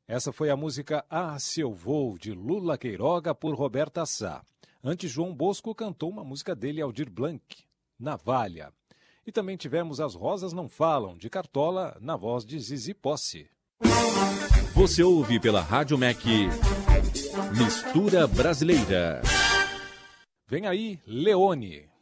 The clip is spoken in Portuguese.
Essa foi a música Ah, Se Eu Vou, de Lula Queiroga, por Roberta Sá. Antes, João Bosco cantou uma música dele, Aldir Blanc, Navalha. E também tivemos As Rosas Não Falam, de Cartola, na voz de Zizi Posse. Você ouve pela Rádio MEC Mistura Brasileira. Vem aí, Leone.